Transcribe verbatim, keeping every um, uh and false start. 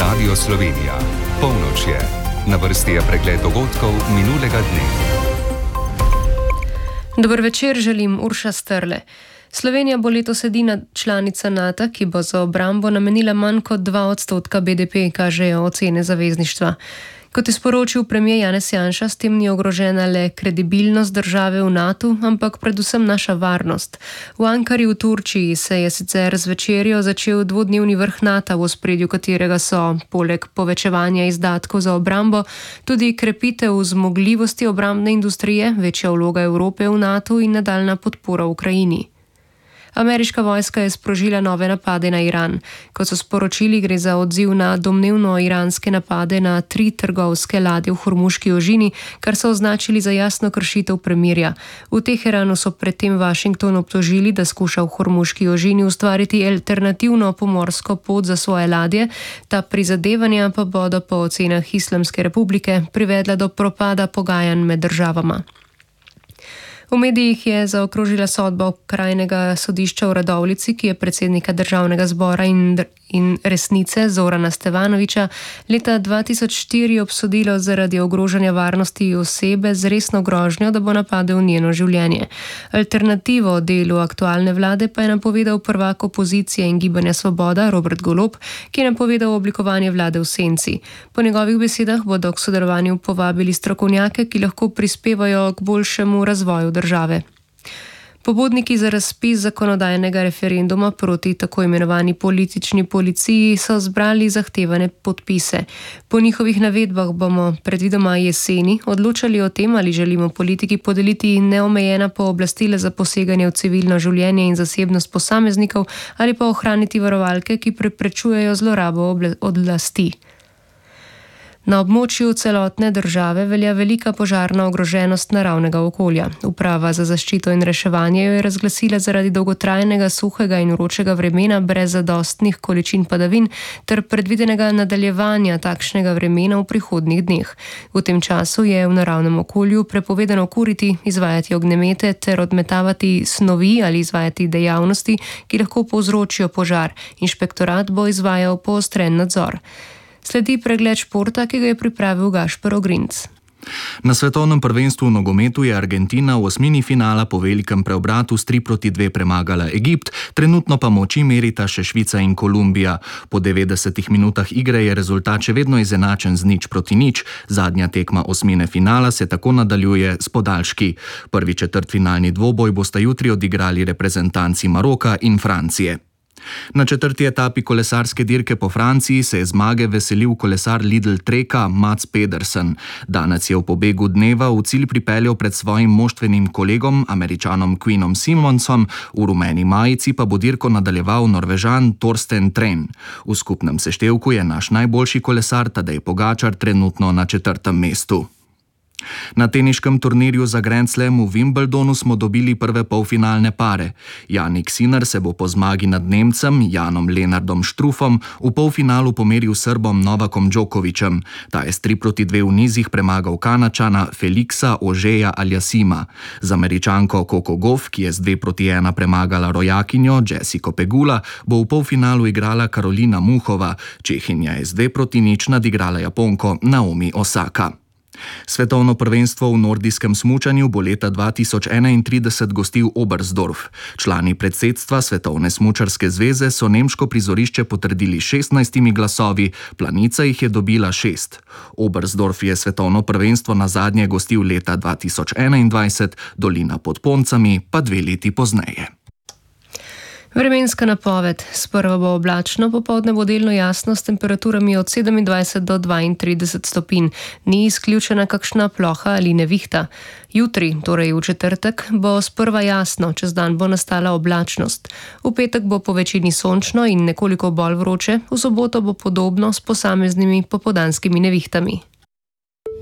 Radio Slovenija. Polnoč je. Na vrsti je pregled dogodkov minulega dne. Dober večer, želim Urša Strle. Slovenija bo letos edina članica NATO, ki bo za obrambo namenila manj kot dva odstotka B D P, kažejo ocene zavezništva. Kot je sporočil premier Janez Janša, s tem ni ogrožena le kredibilnost države v NATO, ampak predvsem naša varnost. V Ankari v Turčiji se je sicer z večerjo začel dvodnevni vrh NATO, v ospredju katerega so, poleg povečevanja izdatkov za obrambo, tudi krepitev zmogljivosti obrambne industrije, večja vloga Evrope v NATO in nadaljna podpora Ukrajini. Ameriška vojska je sprožila nove napade na Iran. Kot so sporočili, gre za odziv na domnevno iranske napade na tri trgovske ladje v Hormuški ožini, kar so označili za jasno kršitev premirja. V Teheranu so predtem Washington obtožili, da skuša v Hormuški ožini ustvariti alternativno pomorsko pot za svoje ladje. Ta prizadevanja pa bodo po ocenah Islamske republike privedla do propada pogajanj med državama. V medijih je zaokrožila sodba okrajnega sodišča v Radovljici, ki je predsednika državnega zbora in, in resnice Zorana Stevanovića leta dva tisoč štiri obsodilo zaradi ogrožanja varnosti osebe z resno grožnjo, da bo napadel njeno življenje. Alternativo delu aktualne vlade pa je napovedal prvak opozicije in Gibanja Svoboda Robert Golob, ki je napovedal oblikovanje vlade v senci. Po njegovih besedah bodo k sodelovanju povabili strokovnjake, ki lahko prispevajo k boljšemu razvoju države. Pobudniki za razpis zakonodajnega referenduma proti tako imenovani politični policiji so zbrali zahtevane podpise. Po njihovih navedbah bomo predvidoma jeseni odločali o tem, ali želimo politiki podeliti neomejena pooblastila za poseganje v civilno življenje in zasebnost posameznikov ali pa ohraniti varovalke, ki preprečujejo zlorabo oblasti. Na območju celotne države velja velika požarna ogroženost naravnega okolja. Uprava za zaščito in reševanje jo je razglasila zaradi dolgotrajnega suhega in vročega vremena brez zadostnih količin padavin ter predvidenega nadaljevanja takšnega vremena v prihodnjih dneh. V tem času je v naravnem okolju prepovedano kuriti, izvajati ognjemete ter odmetavati snovi ali izvajati dejavnosti, ki lahko povzročijo požar. Inšpektorat bo izvajal poostren nadzor. Sledi pregled športa, ki ga je pripravil Gašper Ogrinc. Na svetovnem prvenstvu v nogometu je Argentina v osmini finala po velikem preobratu s tri proti dve premagala Egipt, trenutno pa moči merita še Švica in Kolumbija. Po devetdesetih minutah igre je rezultat še vedno izenačen z nič proti nič. Zadnja tekma osmine finala se tako nadaljuje s podaljški. Prvi četrtfinalni dvoboj bosta jutri odigrali reprezentanci Maroka in Francije. Na četrti etapi kolesarske dirke po Franciji se je zmage veselil kolesar Lidl Treka Mats Pedersen. Danes je v pobegu dneva v cilj pripeljal pred svojim moštvenim kolegom, Američanom Quinnom Simonsom, v rumeni majici pa bo dirko nadaljeval Norvežan Torsten Tren. V skupnem seštevku je naš najboljši kolesar Tadej Pogačar trenutno na četrtem mestu. Na teniškem turnirju za Grand Slam v Wimbledonu smo dobili prve polfinalne pare. Jannik Sinner se bo po zmagi nad Nemcem Janom Lenardom Štrufom v polfinalu pomeril s Srbom Novakom Djokovićem. Ta je s tri proti dve v nizih premagal Kanačana Felixa Ožeja Aljasima. Z Američanko Coco Gauff, ki je z dve proti ena premagala rojakinjo Jessico Pegula, bo v polfinalu igrala Karolina Muhova. Čehinja je z dve proti nič nadigrala Japonko Naomi Osaka. Svetovno prvenstvo v nordijskem smučanju bo leta dva tisoč enaintrideset gostil Oberstdorf. Člani predsedstva Svetovne smučarske zveze so nemško prizorišče potrdili šestnajstimi glasovi, Planica jih je dobila šest. Oberstdorf je svetovno prvenstvo nazadnje gostil leta dva tisoč enaindvajset, Dolina pod Poncami pa dve leti pozneje. Vremenska napoved. Sprva bo oblačno, popoldne bo delno jasno s temperaturami od sedemindvajset do dvaintrideset stopinj. Ni izključena kakšna ploha ali nevihta. Jutri, torej v četrtek, bo sprva jasno, čez dan bo nastala oblačnost. V petek bo po večini sončno in nekoliko bolj vroče, v soboto bo podobno s posameznimi popoldanskimi nevihtami.